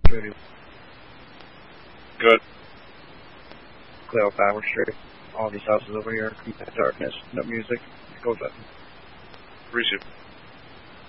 Judy. Good. Cleo 5 straight. All these houses over here, complete darkness, no music. Go button. Receive.